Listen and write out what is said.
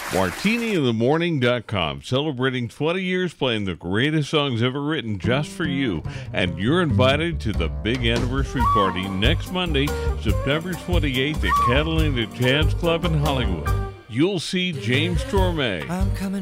MartiniInTheMorning.com, celebrating 20 years playing the greatest songs ever written just for you. And you're invited to the big anniversary party next Monday, September 28th at Catalina Jazz Club in Hollywood. You'll see James Torme,